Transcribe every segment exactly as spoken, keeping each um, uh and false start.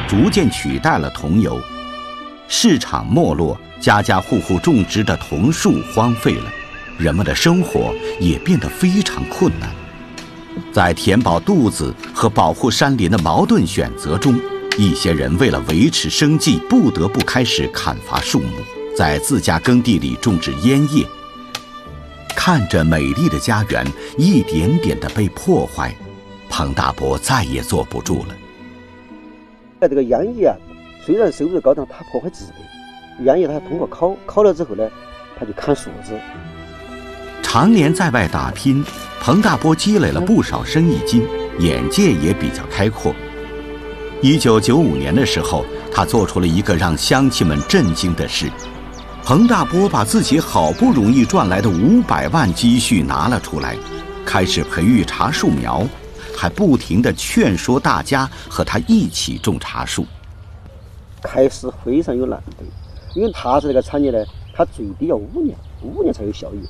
逐渐取代了桐油。市场没落，家家户户种植的桐树荒废了，人们的生活也变得非常困难。在填饱肚子和保护山林的矛盾选择中，一些人为了维持生计，不得不开始砍伐树木，在自家耕地里种植烟叶。看着美丽的家园一点点地被破坏，彭大伯再也坐不住了。 这个烟叶啊，虽然收入高，但它破坏植被。烟叶它通过烤，烤了之后呢，它就砍树枝。 常年在外打拼，彭大伯积累了不少生意经，眼界也比较开阔。一九九五年的时候，他做出了一个让乡亲们震惊的事。彭大伯把自己好不容易赚来的五百万积蓄拿了出来，开始培育茶树苗，还不停地劝说大家和他一起种茶树。 开始非常有难度，因为茶树这个产业呢，它最低要五年，五年才有效益。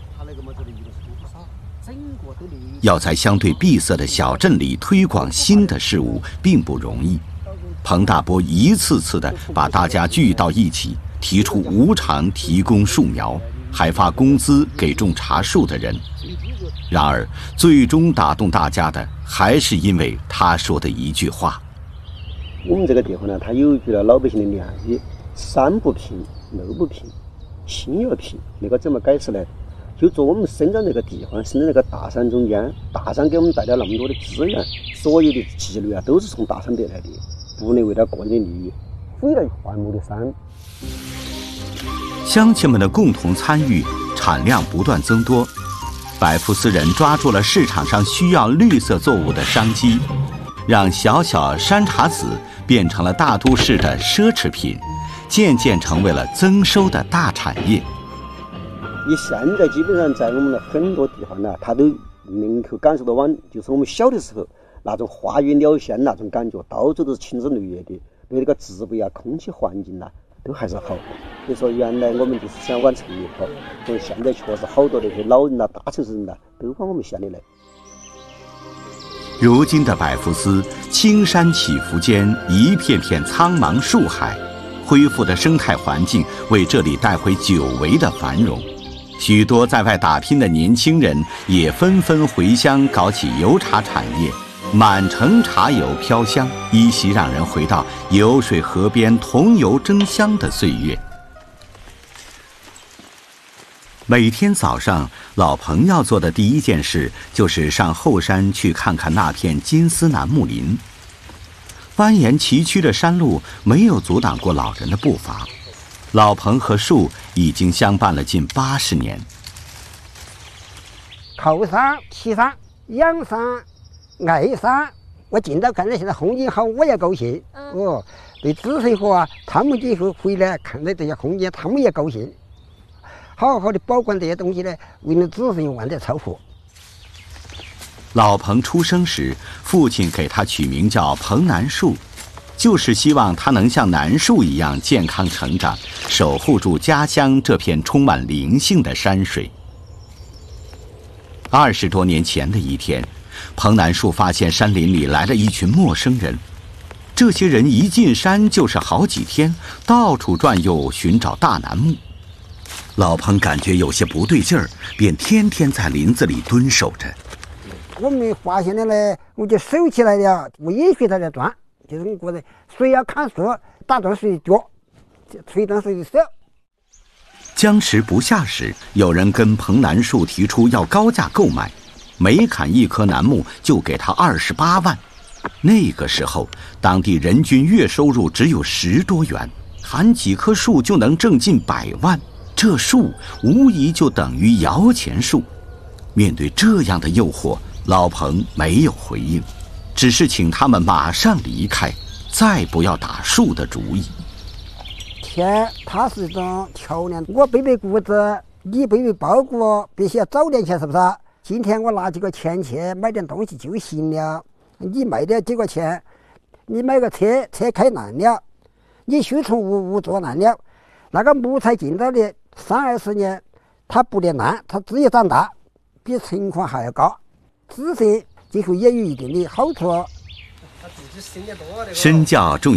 要在相对闭塞的小镇里推广新的事物并不容易。彭大伯一次次地把大家聚到一起，提出无偿提供树苗，还发工资给种茶树的人。然而，最终打动大家的还是因为他说的一句话： 我们这个地方呢，它有一句老百姓的谚语：山不平，路不平，心要平。那个怎么解释呢？就说我们生长这个地方，生长这个大山中间，大山给我们带来那么多的资源，所有的纪律啊，都是从大山得来的，不能为了个人的利益毁了万亩的山。 乡亲们的共同参与，产量不断增多。百福斯人抓住了市场上需要绿色作物的商机，让小小山茶籽变成了大都市的奢侈品，渐渐成为了增收的大产业。 你现在基本上在我们的很多地方呢，它都能够感受到往就是我们小的时候那种花园鸟仙那种感觉，到处都是青枝绿叶的，对这个植被啊、空气环境呐、啊，都还是好。所以说，原来我们就是想往城里跑，所以现在确实好多那些老人呐、大城市人呐、都往我们县里来。 如今的百福斯，青山起伏间一片片苍茫树海，恢复的生态环境为这里带回久违的繁荣。许多在外打拼的年轻人也纷纷回乡搞起油茶产业，满城茶油飘香，依稀让人回到油水河边桐油争香的岁月。每天早上，老彭要做的第一件事就是上后山去看看那片金丝楠木林。蜿蜒崎岖的山路没有阻挡过老人的步伐。老彭和树已经相伴了近八十年。 靠山、骑山、养山、爱山，我见到看到现在风景好，我也高兴。嗯、哦，对子孙和啊，他们以后回来看到这些风景，他们也高兴。好好的保管这些东西呢，为了子孙万代超福。 老彭出生时，父亲给他取名叫彭南树，就是希望他能像楠树一样健康成长，守护住家乡这片充满灵性的山水。二十多年前的一天，彭南树发现山林里来了一群陌生人，这些人一进山就是好几天，到处转悠寻找大楠木。老彭感觉有些不对劲儿，便天天在林子里蹲守着。 我们发现了呢，我就收起来了，不允许他来钻。就是我觉得，谁要砍树，打断谁的脚，谁断谁的手。 僵持不下时，有人跟彭南树提出要高价购买，每砍一棵楠木就给他二十八万。那个时候，当地人均月收入只有十多元，砍几棵树就能挣近百万，这树无疑就等于摇钱树。面对这样的诱惑，老彭没有回应，只是请他们马上离开，再不要打树的主意。 天，它是一种桥梁，我背背谷子，你背背包谷，必须要早点钱，是不是？今天我拿几个钱去买点东西就行了，你卖点几个钱，你买个车，车开烂了，你修从屋屋做烂了，那个木材进到的三二十年，它不得烂，它自己长大，比存款还要高，子孙今后也有一定的好处。 身教重